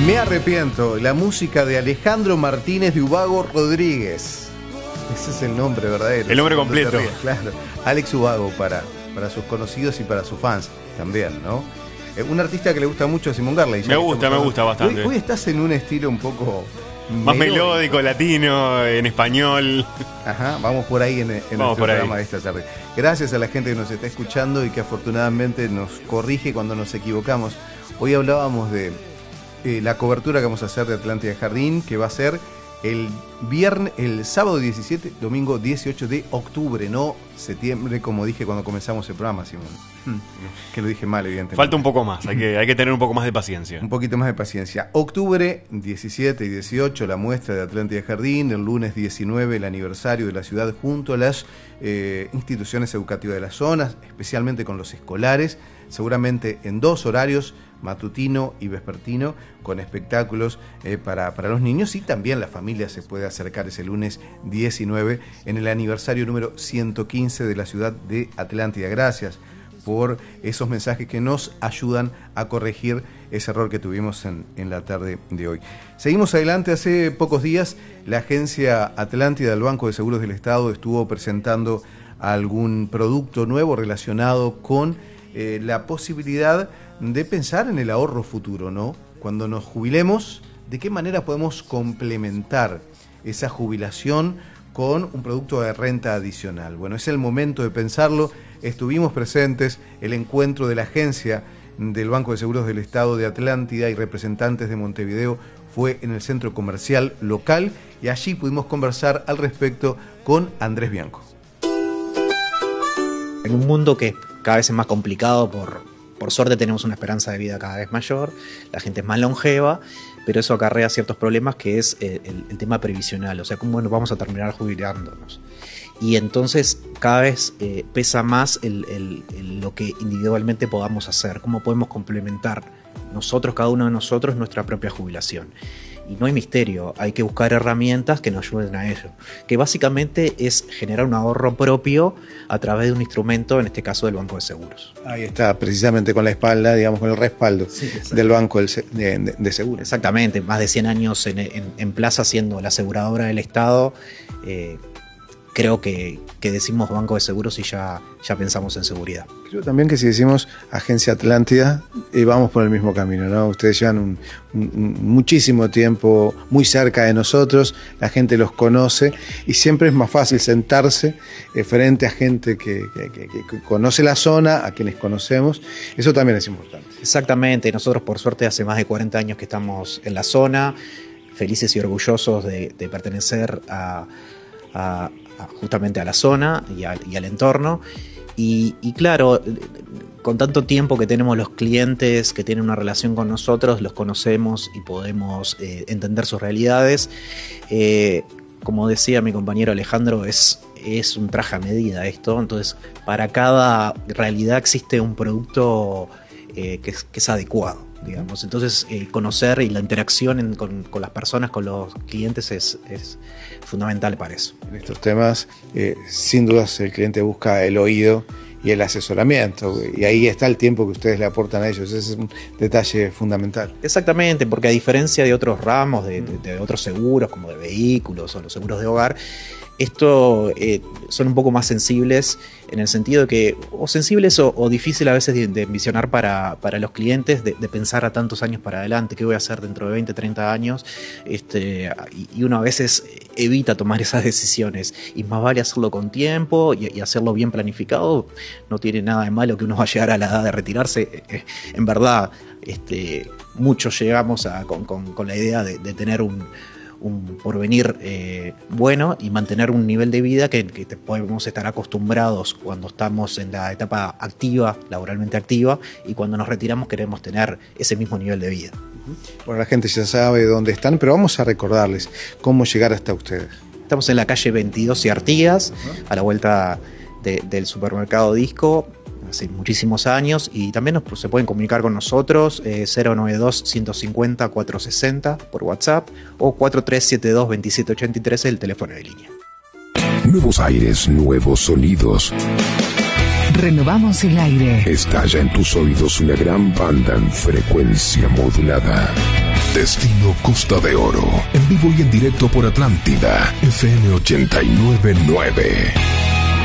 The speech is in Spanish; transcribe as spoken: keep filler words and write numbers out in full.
Me arrepiento, la música de Alejandro Martínez de Ubago Rodríguez. Ese es el nombre verdadero. El nombre completo. Claro, Alex Ubago para, para sus conocidos y para sus fans también, ¿no? Eh, un artista que le gusta mucho a Simón Garley. Me gusta, me gusta bastante. Hoy, hoy estás en un estilo un poco... más melódico, melódico latino, en español. Ajá, vamos por ahí en, en nuestro programa de esta tarde. Gracias a la gente que nos está escuchando y que afortunadamente nos corrige cuando nos equivocamos. Hoy hablábamos de eh, la cobertura que vamos a hacer de Atlántida Jardín, que va a ser el viernes, el sábado diecisiete, domingo dieciocho de octubre, no septiembre, como dije cuando comenzamos el programa, Simón. Que lo dije mal, evidentemente. Falta un poco más, hay que, hay que tener un poco más de paciencia. Un poquito más de paciencia. Octubre diecisiete y dieciocho, la muestra de Atlántida Jardín. El lunes diecinueve, el aniversario de la ciudad junto a las eh, instituciones educativas de las zonas, especialmente con los escolares, seguramente en dos horarios, matutino y vespertino, con espectáculos eh, para, para los niños, y también la familia se puede acercar ese lunes diecinueve en el aniversario número ciento quince de la ciudad de Atlántida. Gracias por esos mensajes que nos ayudan a corregir ese error que tuvimos en, en la tarde de hoy. Seguimos adelante. Hace pocos días la agencia Atlántida del Banco de Seguros del Estado estuvo presentando algún producto nuevo relacionado con eh, la posibilidad de pensar en el ahorro futuro, ¿no? Cuando nos jubilemos, ¿de qué manera podemos complementar esa jubilación con un producto de renta adicional? Bueno, es el momento de pensarlo. Estuvimos presentes, el encuentro de la agencia del Banco de Seguros del Estado de Atlántida y representantes de Montevideo fue en el centro comercial local, y allí pudimos conversar al respecto con Andrés Bianco. En un mundo que cada vez es más complicado, por, por suerte tenemos una esperanza de vida cada vez mayor, la gente es más longeva, pero eso acarrea ciertos problemas, que es el, el, el tema previsional, o sea, cómo nos vamos a terminar jubilándonos. Y entonces cada vez eh, pesa más el, el, el, lo que individualmente podamos hacer, cómo podemos complementar nosotros, cada uno de nosotros, nuestra propia jubilación. Y no hay misterio, hay que buscar herramientas que nos ayuden a ello, que básicamente es generar un ahorro propio a través de un instrumento, en este caso del Banco de Seguros. Ahí está, precisamente con la espalda, digamos, con el respaldo sí, del Banco de, de, de Seguros. Exactamente, más de cien años en, en, en plaza siendo la aseguradora del Estado. eh, Creo que, que decimos Banco de Seguros y ya, ya pensamos en seguridad. Creo también que si decimos Agencia Atlántida, eh, vamos por el mismo camino, ¿no? Ustedes llevan un, un, muchísimo tiempo muy cerca de nosotros, la gente los conoce y siempre es más fácil sentarse eh, frente a gente que, que, que, que conoce la zona, a quienes conocemos. Eso también es importante. Exactamente, nosotros por suerte hace más de cuarenta años que estamos en la zona, felices y orgullosos de, de pertenecer a... a justamente a la zona y al, y al entorno, y, y claro, con tanto tiempo que tenemos los clientes que tienen una relación con nosotros, los conocemos y podemos eh, entender sus realidades. Eh, como decía mi compañero Alejandro, es, es un traje a medida esto, entonces para cada realidad existe un producto eh, que, es, que es adecuado, digamos. Entonces eh, conocer y la interacción en, con, con las personas, con los clientes es, es fundamental para eso. En estos temas, eh, sin dudas, el cliente busca el oído y el asesoramiento, y ahí está el tiempo que ustedes le aportan a ellos. Ese es un detalle fundamental. Exactamente, porque a diferencia de otros ramos, de, de, de otros seguros, como de vehículos o los seguros de hogar, esto eh, son un poco más sensibles, en el sentido de que, o sensibles o, o difícil a veces de, de envisionar para, para los clientes, de, de pensar a tantos años para adelante, qué voy a hacer dentro de veinte, treinta años, este, y uno a veces evita tomar esas decisiones, y más vale hacerlo con tiempo y, y hacerlo bien planificado. No tiene nada de malo que uno va a llegar a la edad de retirarse, eh, en verdad, este, muchos llegamos a, con, con, con la idea de, de tener un un porvenir eh, bueno y mantener un nivel de vida que, que podemos estar acostumbrados cuando estamos en la etapa activa, laboralmente activa, y cuando nos retiramos queremos tener ese mismo nivel de vida. Bueno, la gente ya sabe dónde están, pero vamos a recordarles cómo llegar hasta ustedes. Estamos en la calle veintidós y Artigas, uh-huh. a la vuelta de, del supermercado Disco, hace muchísimos años, y también nos, pues, se pueden comunicar con nosotros eh, cero noventa y dos, ciento cincuenta, cuatrocientos sesenta por WhatsApp o cuatro tres siete dos, veintisiete ochenta y tres el teléfono de línea. Nuevos aires, nuevos sonidos. Renovamos el aire. Estalla en tus oídos una gran banda en frecuencia modulada. Destino Costa de Oro. En vivo y en directo por Atlántida. F M ochenta y nueve punto nueve.